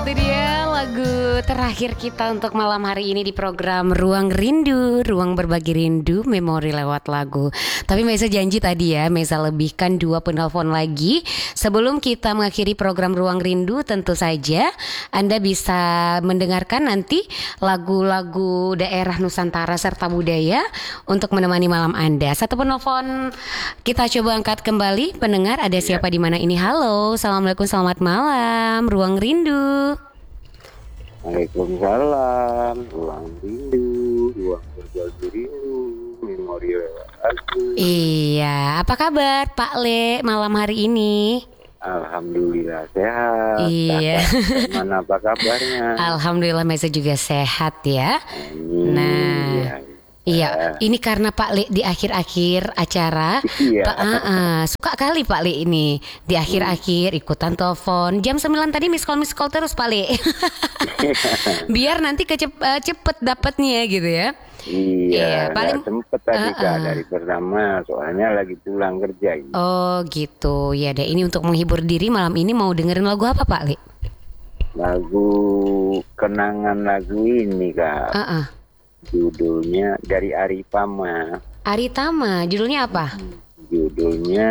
Itu dia lagu terakhir kita untuk malam hari ini di program Ruang Rindu, ruang berbagi rindu, memori lewat lagu. Tapi Meza janji tadi ya, Meza lebihkan 2 penelpon lagi. Sebelum kita mengakhiri program Ruang Rindu, tentu saja Anda bisa mendengarkan nanti lagu-lagu daerah Nusantara serta budaya untuk menemani malam Anda. 1 penelpon kita coba angkat kembali. Pendengar, ada siapa di mana ini? Halo, assalamualaikum, selamat malam, Ruang Rindu. Waalaikumsalam, ruang rindu, ruang berbagi rindu, memori lewat lagu. Iya, apa kabar Pak Le malam hari ini? Alhamdulillah sehat. Iya. Mana apa kabarnya? Alhamdulillah Meza juga sehat ya. Amin. Nah, iya, ini karena Pak Le di akhir-akhir acara, Iya. suka kali Pak Le ini di akhir-akhir ikutan telepon. Jam 9 tadi miss call terus Pak Le. Biar nanti cepet dapatnya gitu ya. Iya, paling sempet tadi Kak dari pertama, soalnya lagi pulang kerja ini. Oh gitu, ya deh. Ini untuk menghibur diri malam ini mau dengerin lagu apa Pak Le? Lagu kenangan lagu ini Kak. Judulnya dari Arifama. Aritama, judulnya apa? Judulnya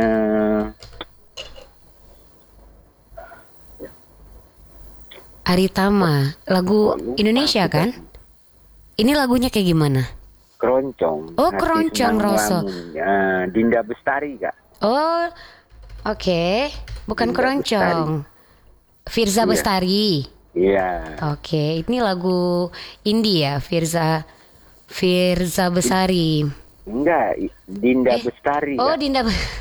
Aritama, lagu Indonesia kan? Ini lagunya kayak gimana? Keroncong. Oh, Hati Keroncong Senang Roso. Lamun. Ya, Dinda Bestari Kak. Oh, oke. Bukan Dinda Keroncong. Firza Iya. Bestari. Iya. Oke, ini lagu indie ya, Firza Bestari. Enggak, Dinda Bestari. Oh, Kak.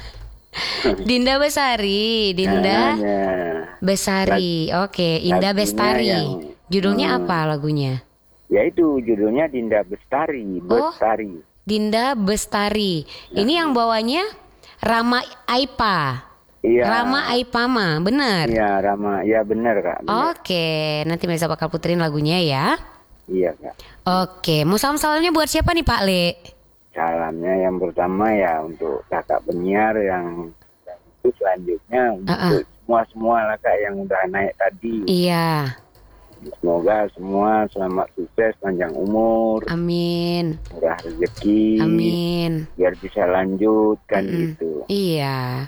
Dinda Bestari, Dinda Namanya. Bestari. Oke, Indah lagunya Bestari. yang- Judulnya apa lagunya? Ya itu judulnya Dinda Bestari. Bestari. Dinda Bestari. Ini yang bawanya Rama Aipa. Iya. Rama Aipama, benar? Iya, Rama. Ya benar Kak. Benar. Oke, nanti Meza bakal puterin lagunya ya. Iya Kak. Oke, mau salam-salamnya buat siapa nih Pak Le? Salamnya yang pertama ya untuk kakak penyiar yang itu selanjutnya untuk semua lah Kak yang udah naik tadi. Iya, Semoga semua selamat sukses, panjang umur, amin, murah rezeki, amin. biar bisa lanjut kan gitu. Iya,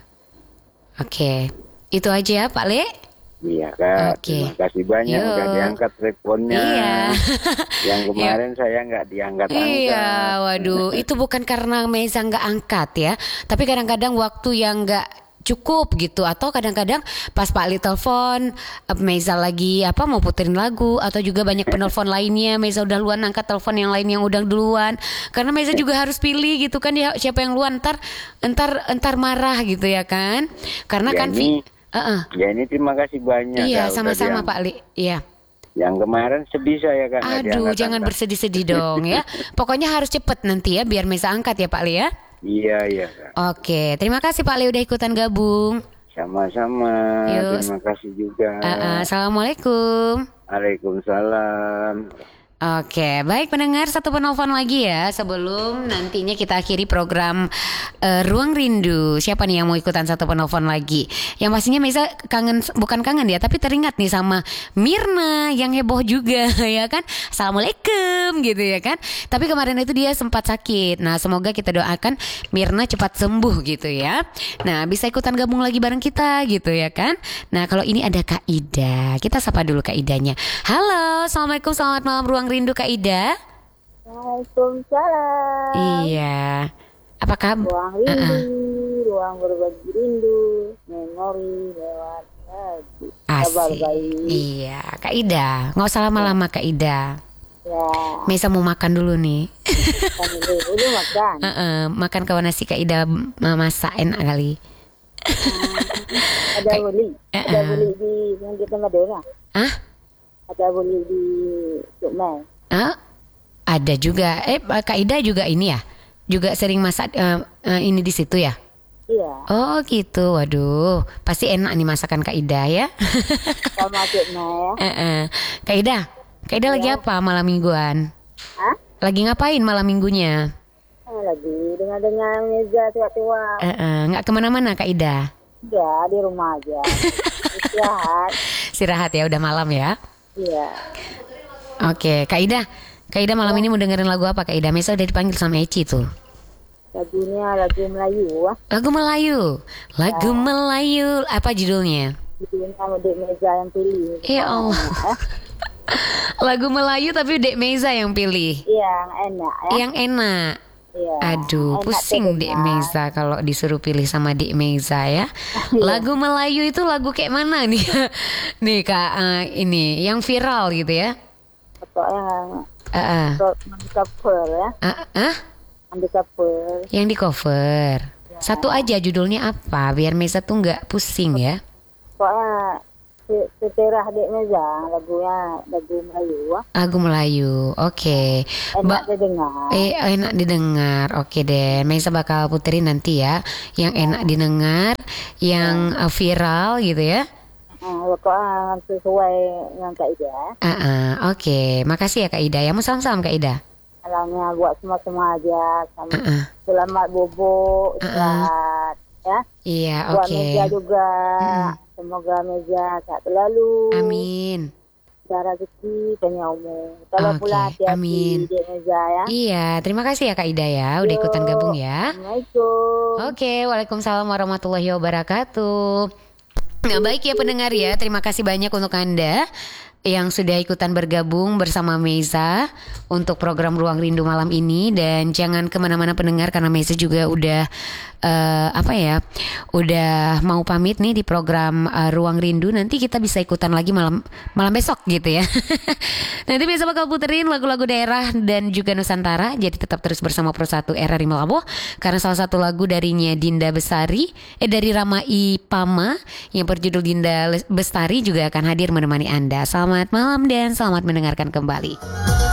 oke, itu aja ya Pak Le. Iya Kak, Oke. terima kasih banyak Yuk. udah diangkat teleponnya. Iya. Yang kemarin saya nggak diangkat-angkat. Iya, waduh, itu bukan karena Meza nggak angkat ya, tapi kadang-kadang waktu yang nggak cukup gitu, atau kadang-kadang pas Pak Li telepon, Meza lagi mau puterin lagu, atau juga banyak penelpon lainnya, Meza udah luan angkat telepon yang lain yang udah duluan, karena Meza juga harus pilih gitu kan ya, siapa yang luan entar marah gitu ya kan, karena Ya, kan Ya ini terima kasih banyak. iya Kak, udah sama-sama diangkat. Pak Li, iya. Yang kemarin sedih saya kan. nggak Aduh, diangkat-angkat. jangan bersedih-sedih dong ya. Pokoknya harus cepet nanti ya biar Meza angkat ya Pak Li ya. Iya Kak. Oke, terima kasih Pak Le udah ikutan gabung. Sama-sama. Yuk. Terima kasih juga. Assalamualaikum. Waalaikumsalam. Oke, baik pendengar, 1 penelpon lagi ya sebelum nantinya kita akhiri program Ruang Rindu. Siapa nih yang mau ikutan 1 penelpon lagi? Yang pastinya Meza kangen, bukan kangen ya, tapi teringat nih sama Mirna yang heboh juga ya kan. Assalamualaikum gitu ya kan. Tapi kemarin itu dia sempat sakit. Nah, semoga kita doakan Mirna cepat sembuh gitu ya. Nah, bisa ikutan gabung lagi bareng kita gitu ya kan. Nah, kalau ini ada Kak Ida. Kita sapa dulu Kak Idanya. Halo, Assalamualaikum, selamat malam Ruang Rindu Kak Ida. Waalaikumsalam. Iya. Apa kabar? Ruang rindu, ruang berbagi rindu, memori lewat lagu. Kabar baik. Iya, Kak Ida. Nggak usah lama-lama Kak Ida. Ya, Mesa mau makan dulu nih. kami dulu makan. Makan kawan nasi Kak Ida masak enak kali. Ada beli di yang kita Madura. Ah? Ada beli di Sukmai. Ada juga. Kak Ida juga ini ya? Juga sering masak ini di situ ya? Iya, Oh gitu. Waduh, pasti enak nih masakan Kak Ida ya. sama Sukmai ya. Kak Ida lagi apa malam mingguan? Hah? Lagi ngapain malam minggunya? Lagi dengan meja tua-tua. Nggak kemana-mana Kak Ida? Ya, di rumah aja. Istirahat. istirahat ya, udah malam ya. Iya. Oke, Kak Ida malam ini mau dengerin lagu apa Kak Ida? Mesa udah dipanggil sama Eci tuh. Lagunya lagu Melayu. Lagu Melayu. Apa judulnya? Judulnya Dek Meza yang pilih. Ya Allah. Lagu Melayu tapi Dek Meza yang pilih. Yang enak ya. Yang enak. Iya. Aduh, Enak pusing terdengar. Dek Meza kalau disuruh pilih sama Dek Meza ya. Lagu Melayu itu lagu kayak mana nih? Nih Kak, ini yang viral gitu ya. Pokoknya Ah, di cover ya. Di cover. yang di cover. Satu aja judulnya apa? Biar Meza tuh nggak pusing ya. Pokoknya seterah Dek Meza lagunya lagu Melayu. Lagu Melayu, oke. Enak didengar. Enak didengar, oke deh. Meza bakal puterin nanti ya. Yang enak didengar, yang viral gitu ya. Pokoknya sesuai dengan Kak Ida. Oke. Makasih ya Kak Ida. Ya mau salam-salam Kak Ida. Salamnya buat semua aja. Selamat bobo, istirahat ya. Iya, Buat oke. Meja juga. Semoga Meja sehat selalu. Amin. Cara rezeki, panjang umur. Kalau Oke, pula hati-hati amin. Dek Meja ya. Iya, terima kasih ya Kak Ida ya. Udah ikutan gabung ya. Assalamualaikum. Oke, waalaikumsalam warahmatullahi wabarakatuh. Nah, baik ya pendengar ya, terima kasih banyak untuk Anda yang sudah ikutan bergabung bersama Meza untuk program Ruang Rindu malam ini. Dan jangan kemana-mana pendengar, karena Meza juga udah udah mau pamit nih di program Ruang Rindu. Nanti kita bisa ikutan lagi malam besok gitu ya. Nanti Meza bakal puterin lagu-lagu daerah dan juga Nusantara. Jadi tetap terus bersama Pro 1 RRI Malabo, karena salah satu lagu darinya Dinda Bestari dari Rama Ipama yang berjudul Dinda Bestari juga akan hadir menemani Anda. Selamat malam dan selamat mendengarkan kembali.